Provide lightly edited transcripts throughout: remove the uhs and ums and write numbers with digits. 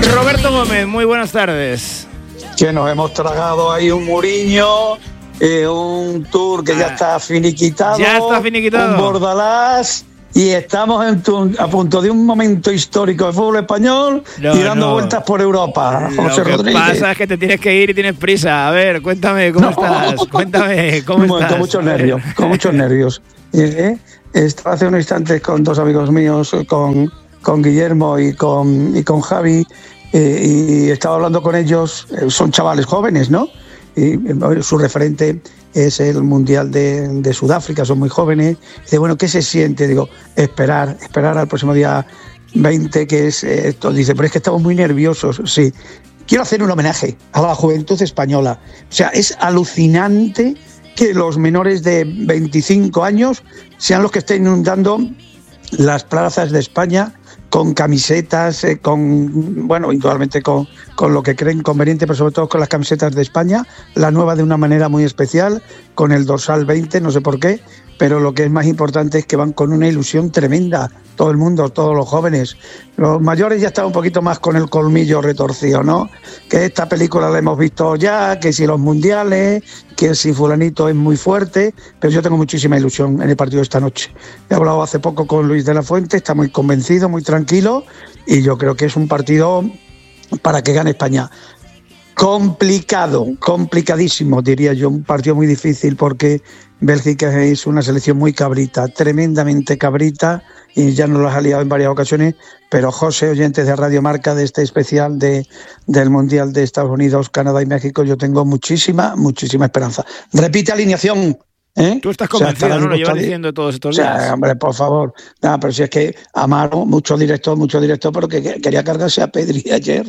Roberto Gómez, muy buenas tardes. Que nos hemos tragado ahí un Mourinho, un Tour que ya está finiquitado. Ya está finiquitado. Un Bordalás. Y estamos a punto de un momento histórico del fútbol español y dando vueltas por Europa. José Rodríguez. Lo que pasa es que te tienes que ir y tienes prisa. A ver, cuéntame cómo estás. Cuéntame cómo estás. Con muchos nervios. Estaba hace unos instantes con dos amigos míos, con Guillermo y con Javi, y estaba hablando con ellos. Son chavales jóvenes, ¿no? Y su referente es el Mundial de Sudáfrica, son muy jóvenes. Dice, bueno, ¿qué se siente? Digo, esperar al próximo día 20, que es esto. Dice, pero es que estamos muy nerviosos. Sí, quiero hacer un homenaje a la juventud española. O sea, es alucinante que los menores de 25 años sean los que estén inundando las plazas de España con camisetas, indudablemente con lo que creen conveniente, pero sobre todo con las camisetas de España, la nueva de una manera muy especial, con el dorsal 20, no sé por qué, pero lo que es más importante es que van con una ilusión tremenda, todo el mundo, todos los jóvenes. Los mayores ya están un poquito más con el colmillo retorcido, ¿no? Que esta película la hemos visto ya, que si los mundiales, que si fulanito es muy fuerte, pero yo tengo muchísima ilusión en el partido de esta noche. He hablado hace poco con Luis de la Fuente, está muy convencido, muy tranquilo, y yo creo que es un partido para que gane España. Complicadísimo, diría yo, un partido muy difícil porque Bélgica es una selección muy cabrita, tremendamente cabrita, y ya nos lo ha liado en varias ocasiones, pero José, oyentes de Radio Marca, de este especial del Mundial de Estados Unidos, Canadá y México, yo tengo muchísima esperanza. Repite alineación. Tú estás convencido, ¿no? Lo llevas diciendo todos estos días. O sea, hombre, por favor. No, pero si es que Amaro, mucho directo, porque quería cargarse a Pedri ayer.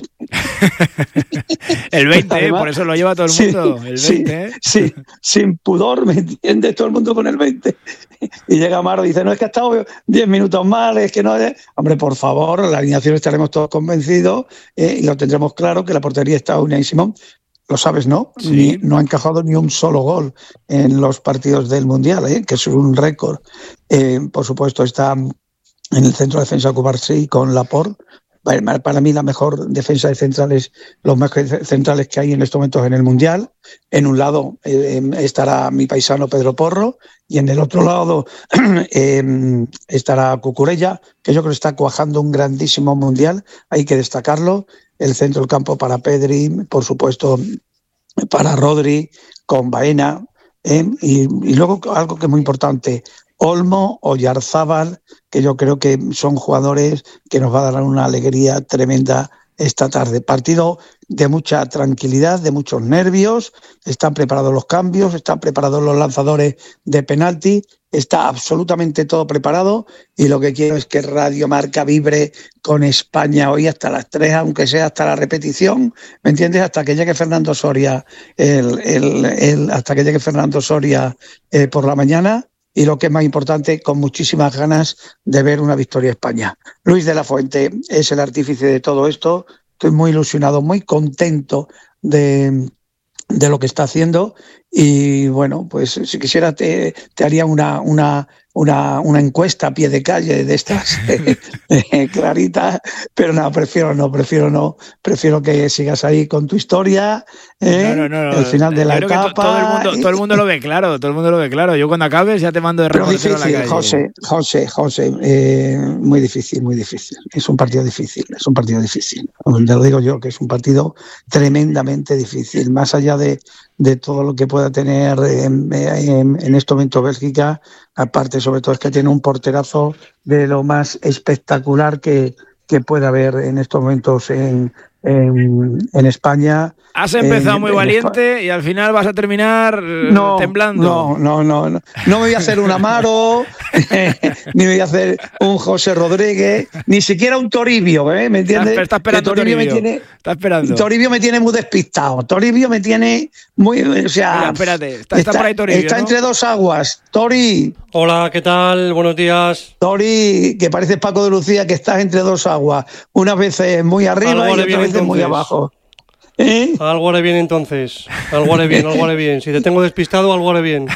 El 20, además, por eso lo lleva todo el mundo. El 20, sí, sin pudor, ¿me entiendes? Todo el mundo con el 20. Y llega Amaro y dice, no, es que ha estado 10 minutos mal, es que no es... Hombre, por favor, la alineación estaremos todos convencidos y lo tendremos claro, que la portería está Unai Simón. Lo sabes, ¿no? Sí. No ha encajado ni un solo gol en los partidos del Mundial, que es un récord. Por supuesto, está en el centro de defensa Cubarsí con Laporte. Para mí la mejor defensa de centrales, los mejores centrales que hay en estos momentos en el Mundial. En un lado estará mi paisano Pedro Porro y en el otro lado estará Cucurella, que yo creo que está cuajando un grandísimo Mundial, hay que destacarlo. El centro del campo para Pedri, por supuesto para Rodri, con Baena, y luego algo que es muy importante, Olmo, Oyarzábal, que yo creo que son jugadores que nos va a dar una alegría tremenda esta tarde. Partido de mucha tranquilidad, de muchos nervios, están preparados los cambios, están preparados los lanzadores de penalti, está absolutamente todo preparado y lo que quiero es que Radio Marca vibre con España hoy hasta las 3, aunque sea hasta la repetición, ¿me entiendes? Hasta que llegue Fernando Soria, hasta que llegue Fernando Soria por la mañana. Y lo que es más importante, con muchísimas ganas de ver una victoria a España. Luis de la Fuente es el artífice de todo esto. Estoy muy ilusionado, muy contento de lo que está haciendo. Y bueno, pues si quisiera te haría una encuesta a pie de calle de estas claritas, pero no, prefiero que sigas ahí con tu historia, no, el final de la etapa. Todo el mundo lo ve claro, Yo cuando acabes ya te mando de reportero a la calle. José, muy difícil. Es un partido difícil. Te lo digo yo, que es un partido tremendamente difícil, más allá de todo lo que pueda tener en este momento Bélgica. Aparte, sobre todo, es que tiene un porterazo de lo más espectacular que puede haber en estos momentos en España. Has empezado muy valiente y al final vas a terminar temblando. No me voy a hacer un Amaro, ni me voy a hacer un José Rodríguez, ni siquiera un Toribio, ¿me entiendes? Está esperando Toribio. Está esperando. Toribio me tiene muy despistado. Toribio me tiene muy... O sea, mira, espérate, está por ahí Toribio, está, ¿no? Entre dos aguas. Tori. Hola, ¿qué tal? Buenos días. Tori, que pareces Paco de Lucía, que estás entre dos aguas. Unas veces muy arriba y otras veces muy abajo. Algo haré bien entonces. Algo haré bien. Si te tengo despistado, algo haré bien.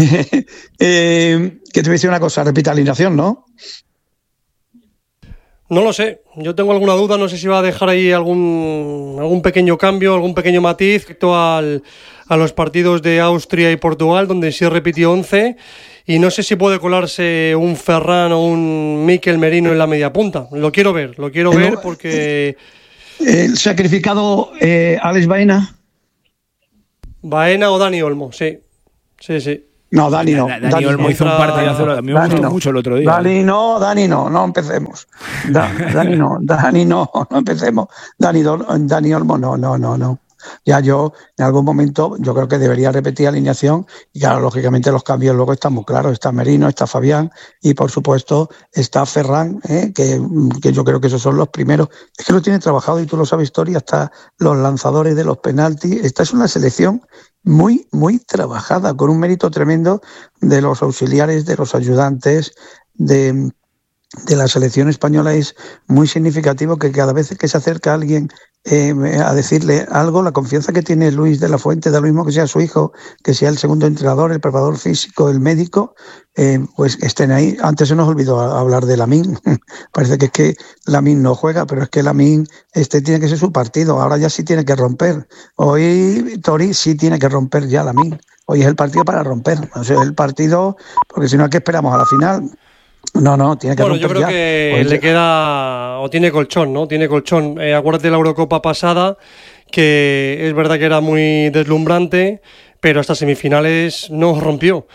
Que te voy a decir una cosa, repita alineación, ¿no? No lo sé, yo tengo alguna duda, no sé si va a dejar ahí algún pequeño cambio, algún pequeño matiz respecto a los partidos de Austria y Portugal, donde sí repitió 11, y no sé si puede colarse un Ferran o un Mikel Merino en la media punta. Lo quiero ver porque... El sacrificado Alex Baena. Baena o Dani Olmo, sí. No, Dani no. Dani Olmo hizo un partidazo, a mí me gustó mucho el otro día. Dani no empecemos. Dani no empecemos. Dani Olmo, no. Ya yo, en algún momento, yo creo que debería repetir alineación y claro, lógicamente los cambios luego están muy claros. Está Merino, está Fabián y por supuesto está Ferran, que yo creo que esos son los primeros. Es que lo tiene trabajado y tú lo sabes, Tori, hasta los lanzadores de los penaltis. Esta es una selección muy, muy trabajada, con un mérito tremendo de los auxiliares, de los ayudantes, de la selección española. Es muy significativo que cada vez que se acerca alguien a decirle algo, la confianza que tiene Luis de la Fuente, da lo mismo que sea su hijo, que sea el segundo entrenador, el preparador físico, el médico, pues estén ahí. Antes se nos olvidó hablar de Lamine. Parece que es que Lamine no juega, pero es que Lamine tiene que ser su partido. Ahora ya sí tiene que romper. Hoy Tori sí tiene que romper ya Lamine. Hoy es el partido para romper. O sea, es el partido, porque si no, ¿a qué esperamos a la final? No, tiene que romper ya. Yo creo que pues le queda, o tiene colchón, ¿no? Tiene colchón. Acuérdate de la Eurocopa pasada, que es verdad que era muy deslumbrante, pero hasta semifinales no rompió.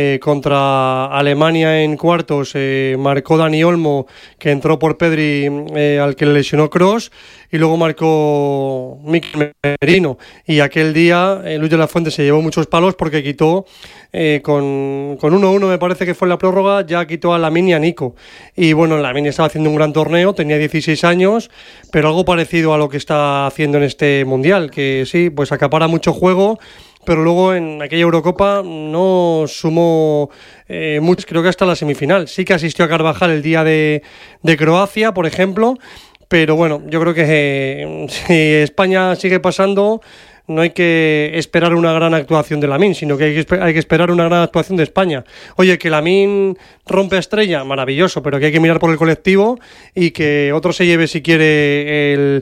Contra Alemania en cuartos marcó Dani Olmo, que entró por Pedri, al que le lesionó Kroos, y luego marcó Mikel Merino. Y aquel día Luis de la Fuente se llevó muchos palos porque quitó, con 1-1 me parece que fue en la prórroga, ya quitó a Lamine y a Nico. Y bueno, Lamine estaba haciendo un gran torneo, tenía 16 años, pero algo parecido a lo que está haciendo en este Mundial, que sí, pues acapara mucho juego, pero luego en aquella Eurocopa no sumó mucho, creo que hasta la semifinal. Sí que asistió a Carvajal el día de Croacia, por ejemplo, pero bueno, yo creo que si España sigue pasando, no hay que esperar una gran actuación de Lamine, sino que hay que esperar una gran actuación de España. Oye, que Lamine rompe a estrella, maravilloso, pero que hay que mirar por el colectivo y que otro se lleve, si quiere,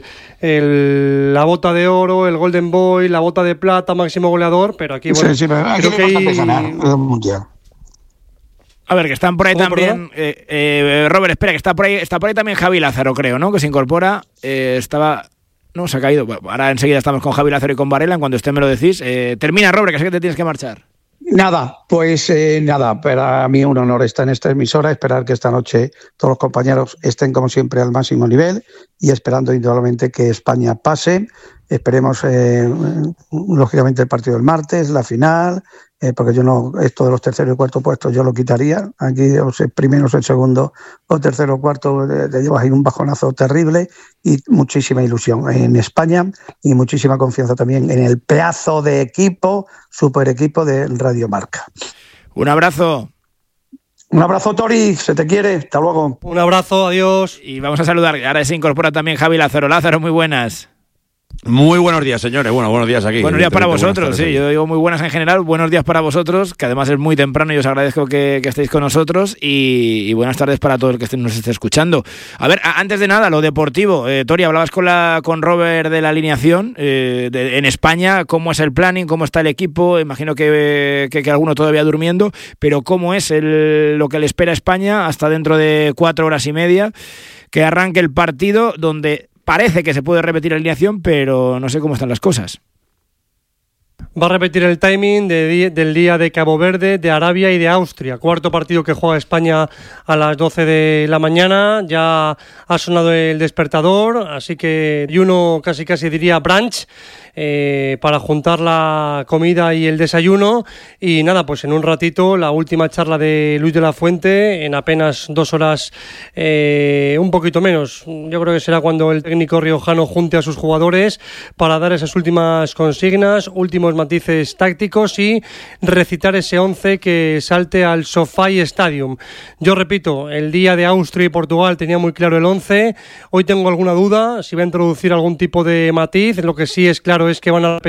la bota de oro, el Golden Boy, la bota de plata, máximo goleador, pero aquí, bueno, sí, pero creo que hay... ganar el Mundial. A ver, que están por ahí también. Robert, espera, que está por ahí también Javi Lázaro, creo, ¿no? Que se incorpora. No, se ha caído. Bueno, ahora enseguida estamos con Javi Lázaro y con Varela. En cuanto usted me lo decís. Termina, Robert, que sé que te tienes que marchar. Nada, para mí un honor estar en esta emisora, esperar que esta noche todos los compañeros estén como siempre al máximo nivel y esperando indudablemente que España pase. Esperemos, lógicamente, el partido del martes, la final, porque yo no, esto de los terceros y cuartos puestos yo lo quitaría. Aquí, primeros, el segundo o tercero o cuarto, te llevas ahí un bajonazo terrible y muchísima ilusión en España y muchísima confianza también en el pedazo de equipo, super equipo de Radio Marca. Un abrazo. Un abrazo, Tori, se te quiere, hasta luego. Un abrazo, adiós. Y vamos a saludar, ahora se incorpora también Javi Lázaro. Lázaro, muy buenas. Muy buenos días, señores. Bueno, buenos días aquí. Buenos días para vosotros, sí. Yo digo muy buenas en general. Buenos días para vosotros, que además es muy temprano y os agradezco que estéis con nosotros. Y buenas tardes para todo el que nos esté escuchando. A ver, antes de nada, lo deportivo. Tori, hablabas con Robert de la alineación en España. ¿Cómo es el planning? ¿Cómo está el equipo? Imagino que alguno todavía durmiendo. Pero ¿cómo es lo que le espera a España hasta dentro de 4 horas y media? Que arranque el partido donde... Parece que se puede repetir la alineación, pero no sé cómo están las cosas. Va a repetir el timing del día de Cabo Verde, de Arabia y de Austria. Cuarto partido que juega España a las 12 de la mañana. Ya ha sonado el despertador, así que y uno casi diría brunch, para juntar la comida y el desayuno. Y nada, pues en un ratito la última charla de Luis de la Fuente, en apenas 2 horas, un poquito menos. Yo creo que será cuando el técnico riojano junte a sus jugadores para dar esas últimas consignas, últimos matices tácticos y recitar ese 11 que salte al SoFi Stadium. Yo repito, el día de Austria y Portugal tenía muy claro el 11. Hoy tengo alguna duda si va a introducir algún tipo de matiz. Lo que sí es claro es que van a repetir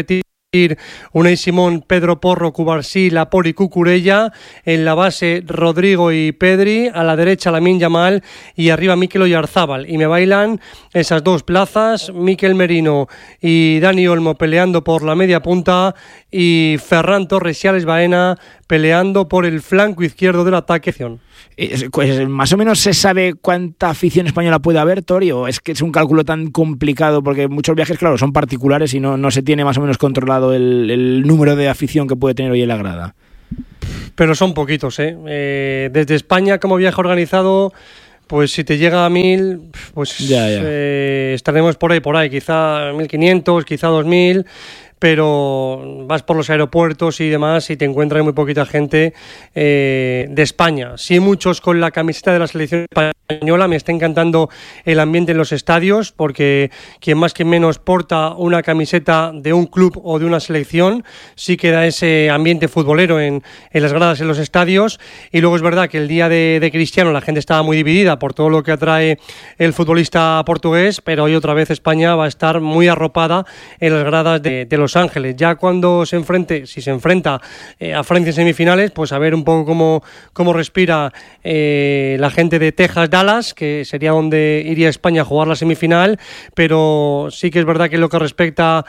Unai Simón, Pedro Porro, Cubarsí, Laport y Cucurella. En la base Rodrigo y Pedri, a la derecha Lamine Yamal y arriba Mikel Oyarzábal. Y me bailan esas dos plazas, Mikel Merino y Dani Olmo peleando por la media punta y Ferran Torres y Alex Baena peleando por el flanco izquierdo del ataque. Pues más o menos se sabe cuánta afición española puede haber, Tori, o es que es un cálculo tan complicado porque muchos viajes, claro, son particulares y no se tiene más o menos controlado el número de afición que puede tener hoy en la grada. Pero son poquitos, ¿eh? Desde España como viaje organizado, pues si te llega a 1.000, pues estaremos por ahí, quizá 1.500, quizá 2.000. Pero vas por los aeropuertos y demás y te encuentras muy poquita gente de España. Sí, muchos con la camiseta de la selección española. Me está encantando el ambiente en los estadios porque quien más que menos porta una camiseta de un club o de una selección sí que da ese ambiente futbolero en las gradas en los estadios. Y luego es verdad que el día de Cristiano la gente estaba muy dividida por todo lo que atrae el futbolista portugués, pero hoy otra vez España va a estar muy arropada en las gradas de los Ángeles. Ya cuando si se enfrenta a Francia en semifinales, pues a ver un poco cómo respira la gente de Texas-Dallas, que sería donde iría España a jugar la semifinal, pero sí que es verdad que lo que respecta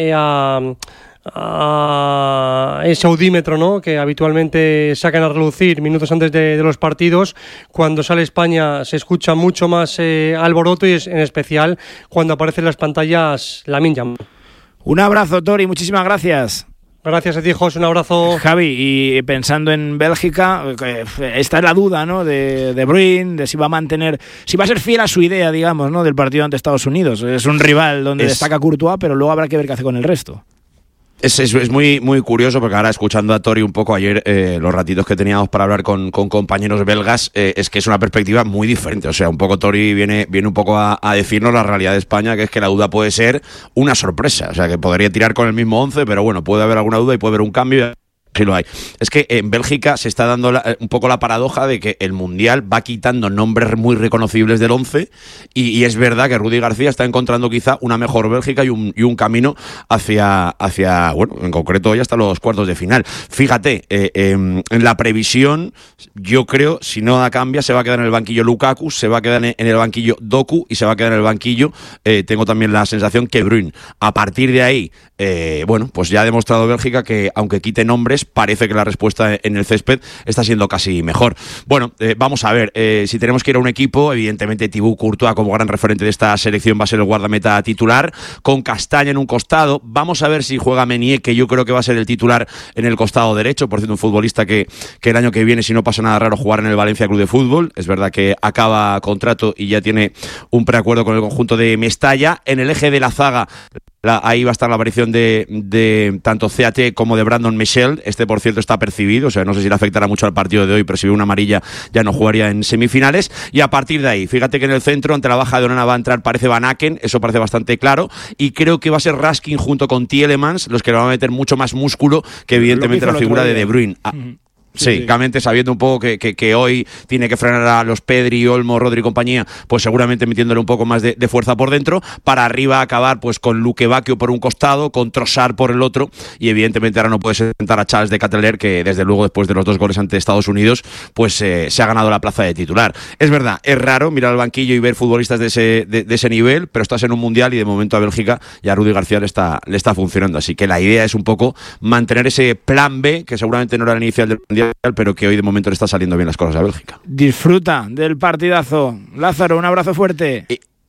a ese audímetro, ¿no?, que habitualmente sacan a relucir minutos antes de los partidos, cuando sale España se escucha mucho más alboroto y es en especial cuando aparecen en las pantallas Lamine Yamal. Un abrazo, Tori, muchísimas gracias. Gracias a ti, José, un abrazo. Javi, y pensando en Bélgica, esta es la duda, ¿no?, de Bruyne, de si va a ser fiel a su idea, digamos, ¿no?, del partido ante Estados Unidos. Es un rival donde destaca Courtois, pero luego habrá que ver qué hace con el resto. Es muy, muy curioso porque ahora escuchando a Tori un poco ayer, los ratitos que teníamos para hablar con compañeros belgas, es que es una perspectiva muy diferente. O sea, un poco Tori viene un poco a decirnos la realidad de España, que es que la duda puede ser una sorpresa. O sea, que podría tirar con el mismo 11, pero bueno, puede haber alguna duda y puede haber un cambio. Sí lo hay. Es que en Bélgica se está dando un poco la paradoja de que el Mundial va quitando nombres muy reconocibles del 11 y es verdad que Rudi García está encontrando quizá una mejor Bélgica y un camino hacia, bueno, en concreto hoy hasta los cuartos de final. Fíjate, en la previsión, yo creo, si nada cambia, se va a quedar en el banquillo Lukaku, se va a quedar en el banquillo Doku y se va a quedar en el banquillo, tengo también la sensación que Bruyne. A partir de ahí, bueno, pues ya ha demostrado Bélgica que aunque quite nombres, parece que la respuesta en el césped está siendo casi mejor. Bueno, vamos a ver, si tenemos que ir a un equipo, evidentemente Thibaut Courtois como gran referente de esta selección va a ser el guardameta titular, con Castaña en un costado. Vamos a ver si juega Meunier, que yo creo que va a ser el titular en el costado derecho, por cierto un futbolista que el año que viene, si no pasa nada raro, jugar en el Valencia Club de Fútbol. Es verdad que acaba contrato y ya tiene un preacuerdo con el conjunto de Mestalla. En el eje de la zaga, ahí va a estar la aparición de tanto CAT como de Brandon Michel. Este, por cierto, está percibido, o sea, no sé si le afectará mucho al partido de hoy, pero si ve una amarilla ya no jugaría en semifinales. Y a partir de ahí, fíjate que en el centro, ante la baja de Onana, va a entrar, parece Van Aken, eso parece bastante claro, y creo que va a ser Raskin junto con Tielemans los que le van a meter mucho más músculo que evidentemente la figura de Bruyne. Sí, claramente sabiendo un poco que hoy tiene que frenar a los Pedri, Olmo, Rodri y compañía, pues seguramente metiéndole un poco más de fuerza por dentro, para arriba acabar pues con Luque Bacchio por un costado, con Trossard por el otro, y evidentemente ahora no puede sentar a Charles de Ketelaere, que desde luego después de los 2 goles ante Estados Unidos, pues se ha ganado la plaza de titular. Es verdad, es raro mirar al banquillo y ver futbolistas de ese nivel, pero estás en un mundial y de momento a Bélgica y a Rudi García le está funcionando, así que la idea es un poco mantener ese plan B, que seguramente no era el inicial del mundial, pero que hoy de momento le está saliendo bien las cosas a Bélgica. Disfruta del partidazo. Lázaro, un abrazo fuerte.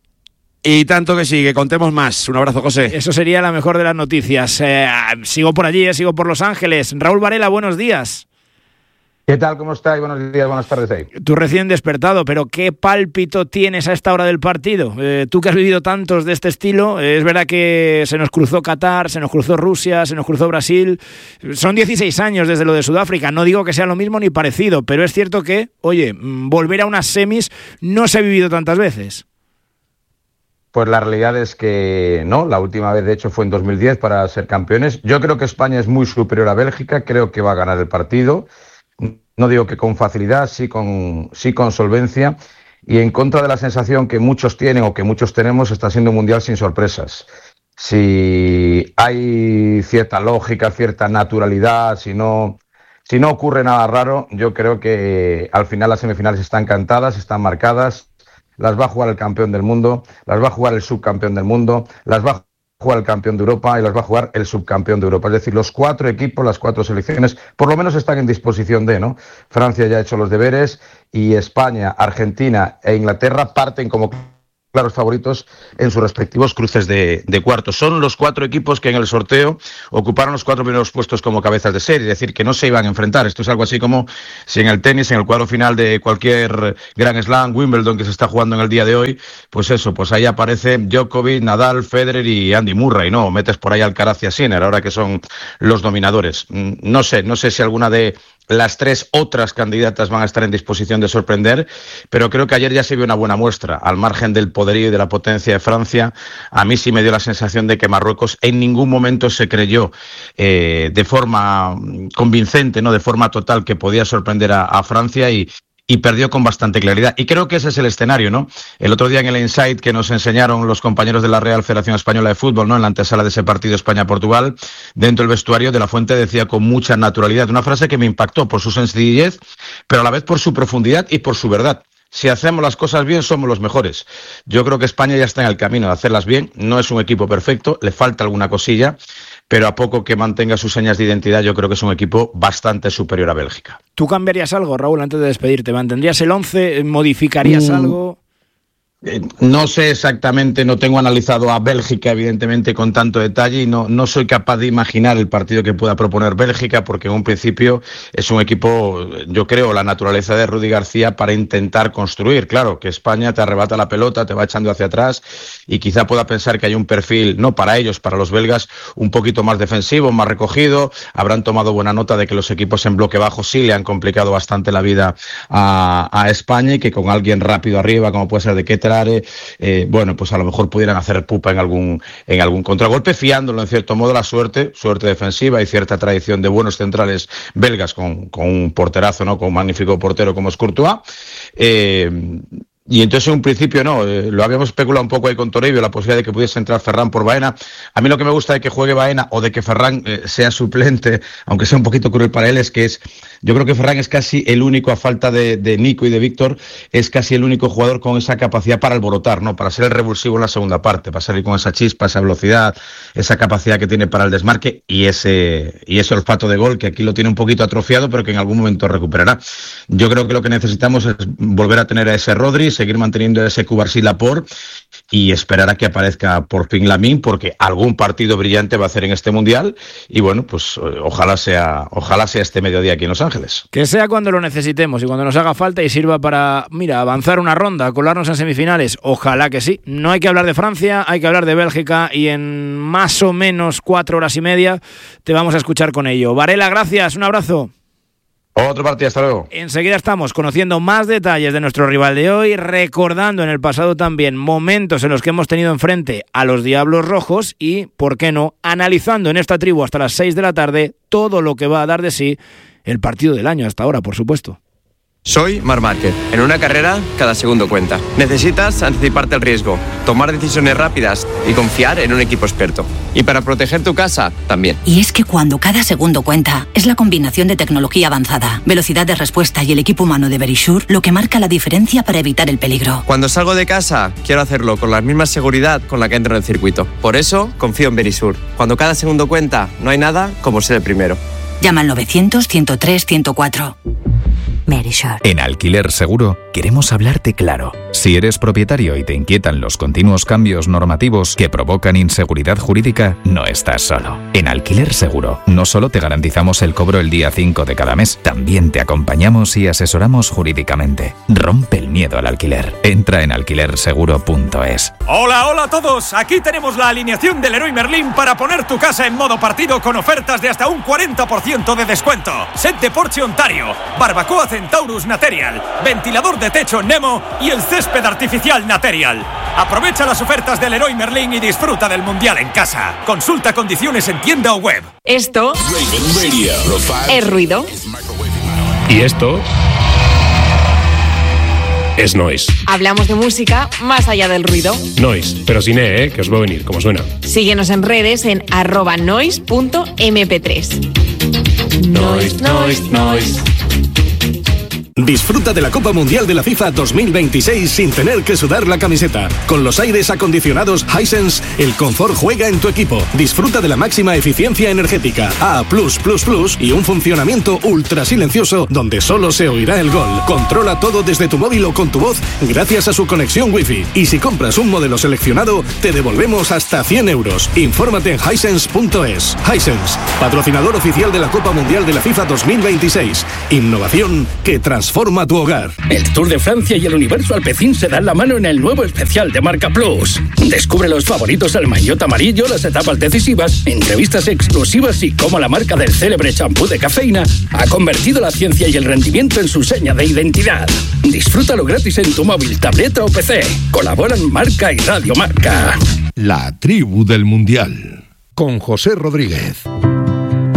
Y tanto que sí, que contemos más. Un abrazo, José. Eso sería la mejor de las noticias. Sigo por allí, sigo por Los Ángeles. Raúl Varela, buenos días. ¿Qué tal? ¿Cómo estáis? Buenos días, buenas tardes ahí. Tú recién despertado, pero ¿qué pálpito tienes a esta hora del partido? Tú que has vivido tantos de este estilo, es verdad que se nos cruzó Qatar, se nos cruzó Rusia, se nos cruzó Brasil. Son 16 años desde lo de Sudáfrica. No digo que sea lo mismo ni parecido, pero es cierto que, oye, volver a unas semis no se ha vivido tantas veces. Pues la realidad es que no, la última vez de hecho fue en 2010 para ser campeones. Yo creo que España es muy superior a Bélgica, creo que va a ganar el partido. No digo que con facilidad, sí con solvencia, y en contra de la sensación que muchos tienen o que muchos tenemos, está siendo un mundial sin sorpresas. si hay cierta lógica, cierta naturalidad, si no ocurre nada raro, yo creo que al final las semifinales están cantadas, están marcadas, las va a jugar el campeón del mundo, las va a jugar el subcampeón del mundo, las va a jugar el campeón de Europa y las va a jugar el subcampeón de Europa. Es decir, los 4 equipos, las 4 selecciones, por lo menos están en disposición de, ¿no? Francia ya ha hecho los deberes y España, Argentina e Inglaterra parten como claros favoritos en sus respectivos cruces de cuartos. Son los 4 equipos que en el sorteo ocuparon los 4 primeros puestos como cabezas de serie, es decir, que no se iban a enfrentar. Esto es algo así como si en el tenis, en el cuadro final de cualquier Grand Slam, Wimbledon, que se está jugando en el día de hoy, pues eso, pues ahí aparece Djokovic, Nadal, Federer y Andy Murray, ¿no? Metes por ahí Alcaraz y a Sinner, ahora que son los dominadores. No sé si alguna de las 3 otras candidatas van a estar en disposición de sorprender, pero creo que ayer ya se vio una buena muestra. Al margen del poderío y de la potencia de Francia, a mí sí me dio la sensación de que Marruecos en ningún momento se creyó de forma convincente, no de forma total, que podía sorprender a Francia y perdió con bastante claridad. Y creo que ese es el escenario, ¿no? El otro día en el Insight que nos enseñaron los compañeros de la Real Federación Española de Fútbol, ¿no? En la antesala de ese partido España-Portugal, dentro del vestuario, De la Fuente decía con mucha naturalidad una frase que me impactó por su sencillez, pero a la vez por su profundidad y por su verdad. Si hacemos las cosas bien, somos los mejores. Yo creo que España ya está en el camino de hacerlas bien. No es un equipo perfecto, le falta alguna cosilla, pero a poco que mantenga sus señas de identidad, yo creo que es un equipo bastante superior a Bélgica. ¿Tú cambiarías algo, Raúl, antes de despedirte? ¿Mantendrías el 11? ¿Modificarías algo? No sé exactamente, no tengo analizado a Bélgica, evidentemente, con tanto detalle y no soy capaz de imaginar el partido que pueda proponer Bélgica, porque en un principio es un equipo, yo creo, la naturaleza de Rudi García para intentar construir. Claro, que España te arrebata la pelota, te va echando hacia atrás y quizá pueda pensar que hay un perfil, no para ellos, para los belgas, un poquito más defensivo, más recogido. Habrán tomado buena nota de que los equipos en bloque bajo sí le han complicado bastante la vida a España y que con alguien rápido arriba, como puede ser de Keter, bueno, pues a lo mejor pudieran hacer pupa en algún contragolpe, fiándolo en cierto modo la suerte defensiva y cierta tradición de buenos centrales belgas con un porterazo, ¿no? Con un magnífico portero como es Courtois. Y entonces en un principio lo habíamos especulado un poco ahí con Toribio, la posibilidad de que pudiese entrar Ferran por Baena. A mí lo que me gusta de que juegue Baena o de que Ferran sea suplente, aunque sea un poquito cruel para él, es que yo creo que Ferran es casi el único, a falta de Nico y de Víctor, es casi el único jugador con esa capacidad para alborotar, ¿no? Para ser el revulsivo en la segunda parte, para salir con esa chispa, esa velocidad, esa capacidad que tiene para el desmarque y ese olfato de gol que aquí lo tiene un poquito atrofiado, pero que en algún momento recuperará. Yo creo que lo que necesitamos es volver a tener a ese Rodri, seguir manteniendo ese Cubarsí Laporte y esperar a que aparezca por fin Lamine, porque algún partido brillante va a hacer en este Mundial y bueno, pues ojalá sea este mediodía aquí en Los Ángeles. Que sea cuando lo necesitemos y cuando nos haga falta y sirva para, avanzar una ronda, colarnos en semifinales. Ojalá que sí. No hay que hablar de Francia, hay que hablar de Bélgica y en más o menos 4 horas y media te vamos a escuchar con ello. Varela, gracias, un abrazo. Otro partido, hasta luego. Enseguida estamos conociendo más detalles de nuestro rival de hoy, recordando en el pasado también momentos en los que hemos tenido enfrente a los Diablos Rojos y, ¿por qué no?, analizando en esta tribu hasta las 6 de la tarde todo lo que va a dar de sí el partido del año hasta ahora, por supuesto. Soy Marc Márquez. En una carrera, cada segundo cuenta. Necesitas anticiparte al riesgo, tomar decisiones rápidas y confiar en un equipo experto. Y para proteger tu casa, también. Y es que cuando cada segundo cuenta, es la combinación de tecnología avanzada, velocidad de respuesta y el equipo humano de Verisure lo que marca la diferencia para evitar el peligro. Cuando salgo de casa, quiero hacerlo con la misma seguridad con la que entro en el circuito. Por eso, confío en Verisure. Cuando cada segundo cuenta, no hay nada como ser el primero. Llama al 900-103-104. Verisure. En Alquiler Seguro queremos hablarte claro. Si eres propietario y te inquietan los continuos cambios normativos que provocan inseguridad jurídica, no estás solo. En Alquiler Seguro no solo te garantizamos el cobro el día 5 de cada mes, también te acompañamos y asesoramos jurídicamente. Rompe el miedo al alquiler. Entra en alquilerseguro.es. Hola a todos. Aquí tenemos la alineación del Leroy Merlin para poner tu casa en modo partido con ofertas de hasta un 40% de descuento. Set de Porsche Ontario, barbacoa Centaurus Material, ventilador de techo Nemo y el césped artificial Material. Aprovecha las ofertas del Leroy Merlin y disfruta del Mundial en casa. Consulta condiciones en tienda o web. Esto es ruido. ¿Y esto? es Noise. Hablamos de música más allá del ruido. Noise, pero sin E, que os va a venir, como suena. Síguenos en redes en @noise.mp3. Noise, noise, noise. Disfruta de la Copa Mundial de la FIFA 2026 sin tener que sudar la camiseta. Con los aires acondicionados Hisense, el confort juega en tu equipo. Disfruta de la máxima eficiencia energética A+++ y un funcionamiento ultra silencioso donde solo se oirá el gol. Controla todo desde tu móvil o con tu voz gracias a su conexión Wi-Fi. Y si compras un modelo seleccionado, te devolvemos hasta 100 euros. Infórmate en hisense.es. Hisense, patrocinador oficial de la Copa Mundial de la FIFA 2026. Innovación que transforma tu hogar. El Tour de Francia y el Universo Alpecin se dan la mano en el nuevo especial de Marca Plus. Descubre los favoritos al maillot amarillo, las etapas decisivas, entrevistas exclusivas y cómo la marca del célebre champú de cafeína ha convertido la ciencia y el rendimiento en su seña de identidad. Disfrútalo gratis en tu móvil, tableta o PC. Colaboran Marca y Radio Marca. La tribu del Mundial, con José Rodríguez.